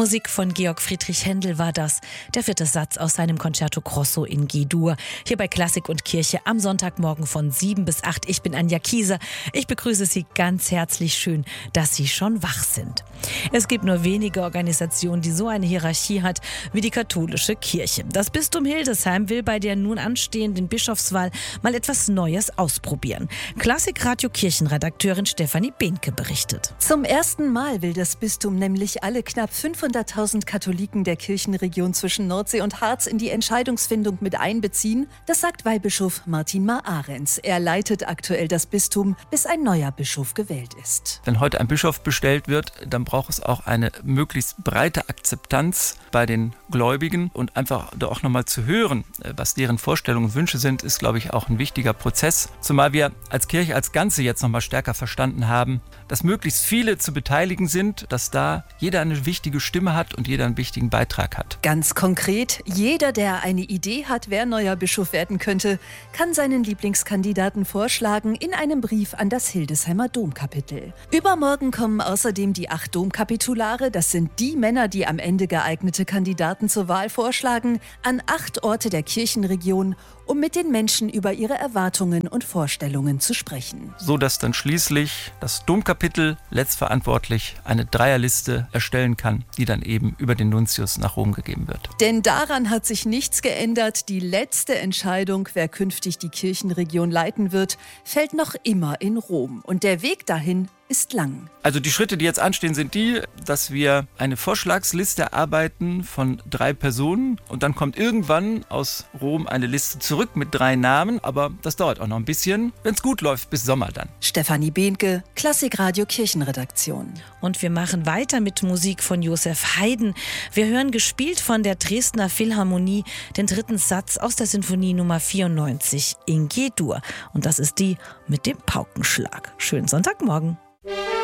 Musik von Georg Friedrich Händel war das. Der 4. Satz aus seinem Concerto Grosso in G-Dur. Hier bei Klassik und Kirche am Sonntagmorgen von 7 bis 8. Ich bin Anja Kieser. Ich begrüße Sie ganz herzlich. Schön, dass Sie schon wach sind. Es gibt nur wenige Organisationen, die so eine Hierarchie hat wie die katholische Kirche. Das Bistum Hildesheim will bei der nun anstehenden Bischofswahl mal etwas Neues ausprobieren. Klassik-Radio-Kirchenredakteurin Stefanie Behnke berichtet. Zum ersten Mal will das Bistum nämlich alle knapp 500.000 Katholiken der Kirchenregion zwischen Nordsee und Harz in die Entscheidungsfindung mit einbeziehen. Das sagt Weihbischof Martin Maar-Arens. Er leitet aktuell das Bistum, bis ein neuer Bischof gewählt ist. Wenn heute ein Bischof bestellt wird, dann braucht es auch eine möglichst breite Akzeptanz bei den Gläubigen. Und einfach da auch nochmal zu hören, was deren Vorstellungen und Wünsche sind, ist, glaube ich, auch ein wichtiger Prozess. Zumal wir als Kirche als Ganze jetzt nochmal stärker verstanden haben, dass möglichst viele zu beteiligen sind, dass da jeder eine wichtige Stimme hat und jeder einen wichtigen Beitrag hat. Ganz konkret, jeder, der eine Idee hat, wer neuer Bischof werden könnte, kann seinen Lieblingskandidaten vorschlagen in einem Brief an das Hildesheimer Domkapitel. Übermorgen kommen außerdem die 8 Domkapitulare, das sind die Männer, die am Ende geeignete Kandidaten zur Wahl vorschlagen, an 8 Orte der Kirchenregion, um mit den Menschen über ihre Erwartungen und Vorstellungen zu sprechen. So dass dann schließlich das Domkapitel letztverantwortlich eine Dreierliste erstellen kann, die dann eben über den Nuntius nach Rom gegeben wird. Denn daran hat sich nichts geändert. Die letzte Entscheidung, wer künftig die Kirchenregion leiten wird, fällt noch immer in Rom. Und der Weg dahin ist lang. Also die Schritte, die jetzt anstehen, sind die, dass wir eine Vorschlagsliste erarbeiten von 3 Personen und dann kommt irgendwann aus Rom eine Liste zurück mit 3 Namen, aber das dauert auch noch ein bisschen, wenn es gut läuft, bis Sommer dann. Stefanie Behnke, Klassik-Radio Kirchenredaktion. Und wir machen weiter mit Musik von Josef Haydn. Wir hören gespielt von der Dresdner Philharmonie den 3. Satz aus der Sinfonie Nummer 94 in G-Dur. Und das ist die mit dem Paukenschlag. Schönen Sonntagmorgen.